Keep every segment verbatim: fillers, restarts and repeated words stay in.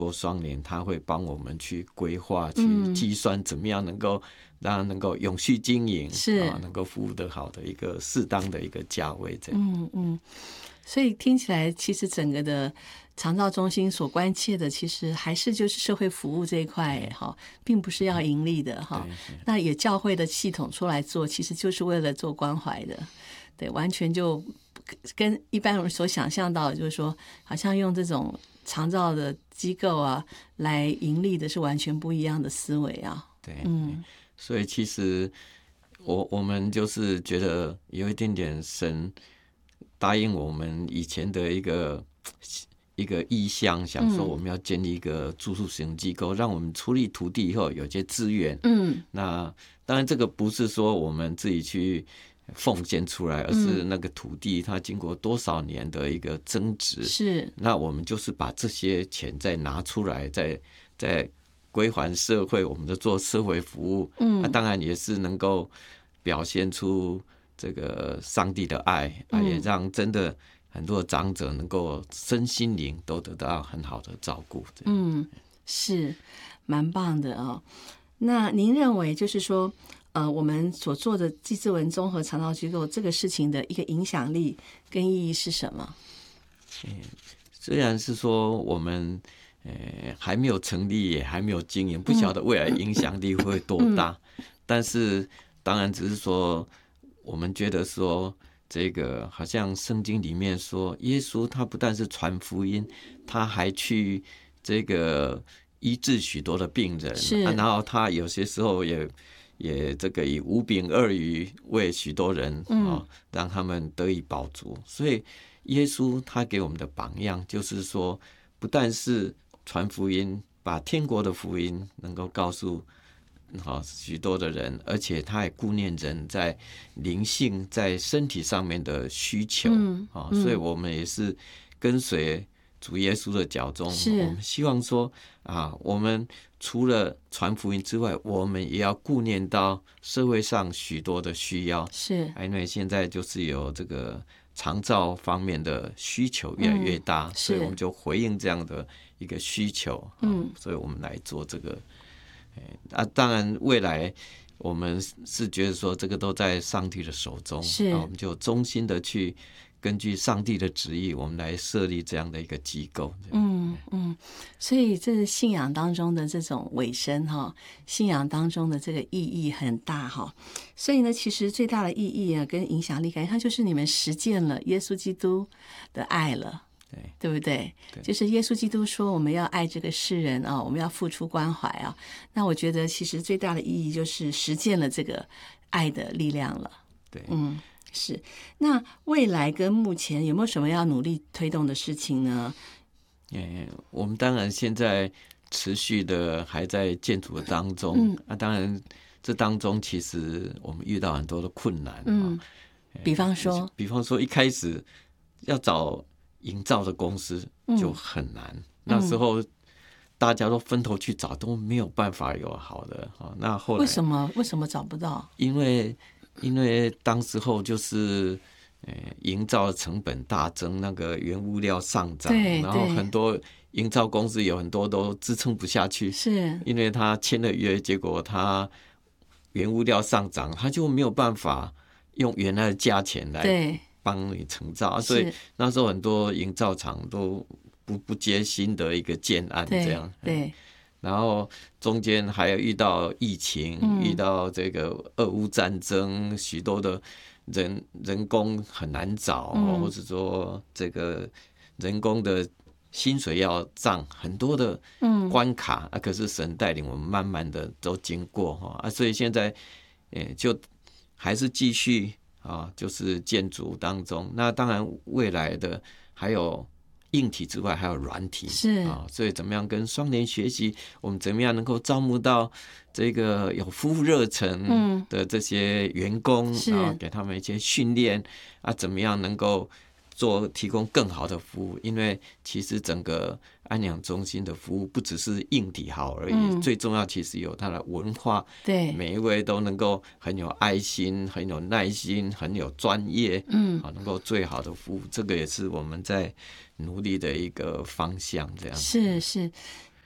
国双联他会帮我们去规划、去计算怎么样能够让它能够永续经营， 是、 啊、能够服务得好的一个适当的一个价位这样。 嗯嗯，所以听起来其实整个的长照中心所关切的其实还是就是社会服务这一块哈，并不是要盈利的哈。那也教会的系统出来做，其实就是为了做关怀的，对，完全就跟一般人所想象到的就是说好像用这种长照的机构啊来盈利的是完全不一样的思维啊。 对， 嗯， 所以其实我我们就是觉得有一点点神答应我们以前的一个一个意向，想说我们要建立一个住宿使用机构，嗯、让我们处理土地以后有些资源。嗯，那当然这个不是说我们自己去奉献出来，而是那个土地它经过多少年的一个增值， 是， 那我们就是把这些钱再拿出来，再再归还社会，我们就做社会服务。嗯，那、啊、当然也是能够表现出这个上帝的爱，啊，也让真的很多长者能够身心灵都得到很好的照顾。 嗯，是蛮棒的哦。那您认为就是说呃，我们所做的季志文综合长照机构这个事情的一个影响力跟意义是什么？ 嗯，虽然是说我们呃还没有成立，也还没有经营，不晓得未来影响力会多大，嗯、但是当然只是说我们觉得说这个好像圣经里面说，耶稣他不但是传福音，他还去这个医治许多的病人，是、啊、然后他有些时候也。也这个以五饼二鱼为许多人、哦、让他们得以饱足。所以耶稣他给我们的榜样就是说，不但是传福音，把天国的福音能够告诉、哦、许多的人，而且他也顾念人在灵性在身体上面的需求、嗯哦、所以我们也是跟随主耶稣的脚踪，我们希望说啊，我们除了传福音之外，我们也要顾念到社会上许多的需要。是，因为现在就是有这个长照方面的需求越来越大，嗯、所以我们就回应这样的一个需求。嗯，所以我们来做这个。啊，当然未来我们是觉得说这个都在上帝的手中，是，啊、我们就衷心的去。根据上帝的旨意，我们来设立这样的一个机构。 嗯嗯，所以这是信仰当中的这种委身哈，信仰当中的这个意义很大哈。所以呢，其实最大的意义啊，跟影响力，感觉它就是你们实践了耶稣基督的爱了。对，对不对？对，就是耶稣基督说我们要爱这个世人啊，我们要付出关怀啊。那我觉得其实最大的意义就是实践了这个爱的力量了。 对， 嗯。是，那未来跟目前有没有什么要努力推动的事情呢？ 嗯，我们当然现在持续的还在建筑的当中，嗯、啊，当然这当中其实我们遇到很多的困难，嗯， 比方说， 比方说一开始要找营造的公司就很难，嗯、那时候大家都分头去找，都没有办法有好的，那后来为什么为什么找不到？ 因为。因为当时候就是，呃，营造的成本大增，那个原物料上涨，然后很多营造公司有很多都支撑不下去，是因为他签了约，结果他原物料上涨，他就没有办法用原来的价钱来帮你承造，所以那时候很多营造厂都不不接新的一个建案这样。对。对，然后中间还有遇到疫情，嗯、遇到这个俄乌战争，许多的人人工很难找，嗯、或者说这个人工的薪水要涨，很多的关卡，嗯啊、可是神带领我们慢慢的都经过啊，所以现在就还是继续啊，就是建筑当中。那当然未来的还有。硬体之外还有软体，是啊，所以怎么样跟双联学习，我们怎么样能够招募到这个有服务热忱的这些员工，然后给他们一些训练啊，怎么样能够做提供更好的服务？因为其实整个安养中心的服务不只是硬体好而已，嗯、最重要其实有它的文化，对，每一位都能够很有爱心、很有耐心、很有专业，嗯，能够最好的服务，这个也是我们在努力的一个方向。这样是是，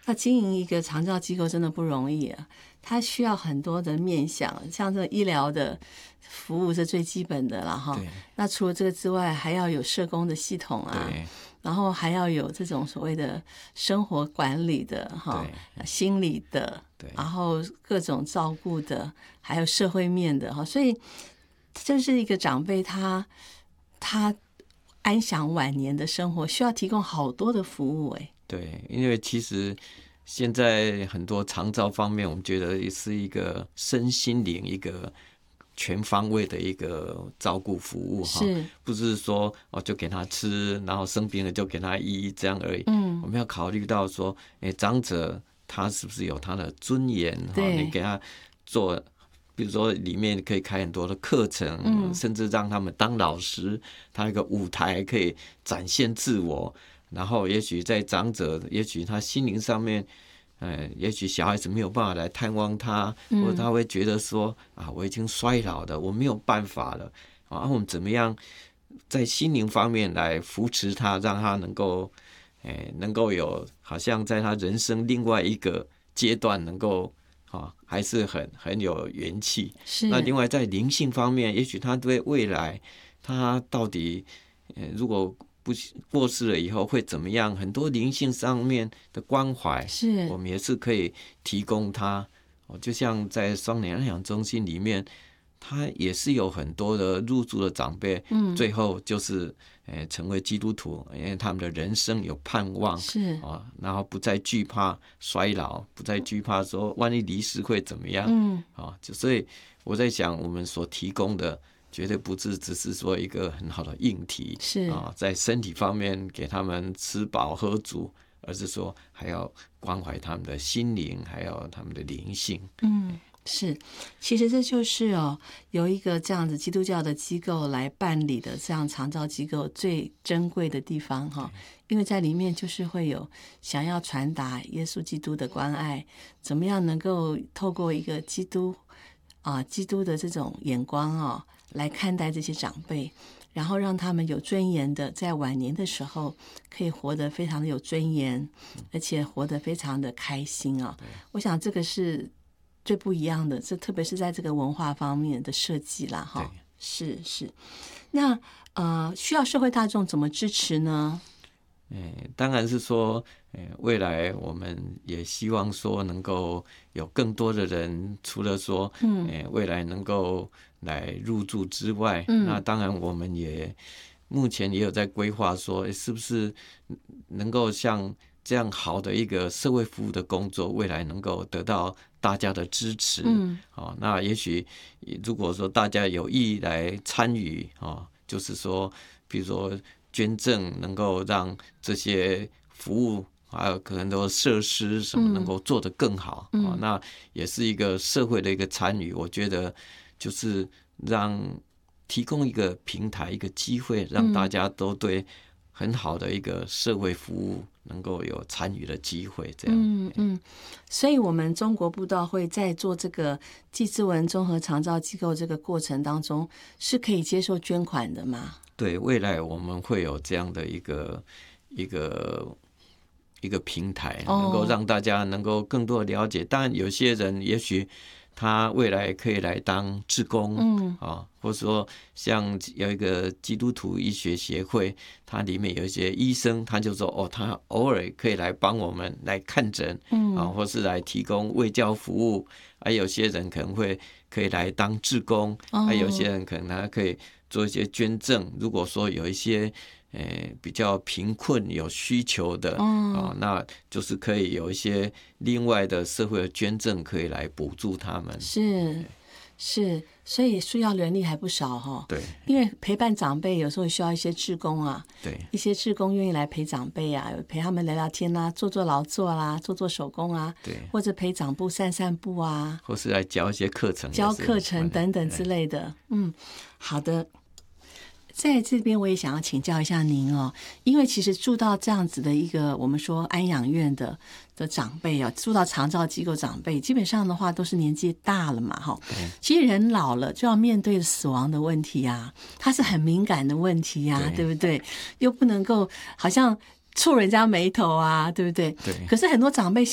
那经营一个长照机构真的不容易啊，它需要很多的面向，像这个医疗的服务是最基本的了哈。那除了这个之外，还要有社工的系统啊，然后还要有这种所谓的生活管理的哈，心理的，然后各种照顾的，还有社会面的哈。所以这是一个长辈他他安享晚年的生活，需要提供好多的服务哎。 对，因为其实现在很多长照方面，我们觉得是一个身心灵一个全方位的一个照顾服务哈，不是说哦就给他吃，然后生病了就给他医这样而已。嗯，我们要考虑到说，哎，长者他是不是有他的尊严哈？你给他做，比如说里面可以开很多的课程，嗯，甚至让他们当老师，他有一个舞台可以展现自我。然后也许在长者，也许他心灵上面，呃，也许小孩子没有办法来探望他，或者他会觉得说啊，我已经衰老了，我没有办法了啊，我们怎么样在心灵方面来扶持他，让他能够，哎，能够有好像在他人生另外一个阶段能够啊，还是很很有元气。是。那另外在灵性方面，也许他对未来，他到底，呃，如果不过世了以后会怎么样？很多灵性上面的关怀，是我们也是可以提供他。就像在双年安养中心里面，他也是有很多的入住的长辈，嗯，最后就是呃成为基督徒，因为他们的人生有盼望，是啊，然后不再惧怕衰老，不再惧怕说万一离世会怎么样，嗯，啊，就所以我在想，我们所提供的。绝对不是只是说一个很好的硬体，是啊，在身体方面给他们吃饱喝足，而是说还要关怀他们的心灵，还有他们的灵性。嗯， 是，其实这就是哦，有一个这样子基督教的机构来办理的这样长照机构最珍贵的地方哈，因为在里面就是会有想要传达耶稣基督的关爱，怎么样能够透过一个基督啊，基督的这种眼光哦。来看待这些长辈，然后让他们有尊严的在晚年的时候可以活得非常的有尊严，而且活得非常的开心啊！我想这个是最不一样的，这特别是在这个文化方面的设计啦，哈，是是。那呃，需要社会大众怎么支持呢？ 欸、当然是说、欸，未来我们也希望说能够有更多的人，除了说，嗯、欸，未来能够来入住之外，嗯、那当然我们也目前也有在规划说、欸，是不是能够像这样好的一个社会服务的工作，未来能够得到大家的支持，嗯，哦，那也许如果说大家有意来参与，哦，就是说，比如说。捐赠能够让这些服务还有可能都设施什么能够做得更好、嗯哦、那也是一个社会的一个参与。我觉得就是让提供一个平台一个机会，让大家都对很好的一个社会服务能够有参与的机会，这样。 嗯嗯，所以我们中国布道会在做这个季志文综合长照机构这个过程当中，是可以接受捐款的吗？ 对，未来我们会有这样的一个一个一个平台，能够让大家能够更多的了解。当然，有些人也许他未来可以来当志工，嗯啊，或者说像有一个基督徒医学协会，它里面有一些医生，他就说哦，他偶尔可以来帮我们来看诊，嗯啊，或是来提供卫教服务。还有些人可能会可以来当志工，还有些人可能他可以做一些捐赠。如果说有一些呃比较贫困有需求的，哦，那就是可以有一些另外的社会的捐赠可以来补助他们。 是是，所以需要人力还不少哈。 对， 因为陪伴长辈有时候需要一些志工啊， 对， 一些志工愿意来陪长辈啊，陪他们聊聊天啊，做做劳作啦，做做手工啊，对，或者陪长辈散散步啊， 或是来教一些课程， 教课程等等之类的。嗯，好的。在这边我也想要请教一下您哦，因为其实住到这样子的一个我们说安养院的的长辈啊，住到长照机构长辈，基本上的话都是年纪大了嘛，哈。其实人老了就要面对死亡的问题啊，它是很敏感的问题啊， 对, 对不对？又不能够好像触人家眉头啊，对不对？对。可是很多长辈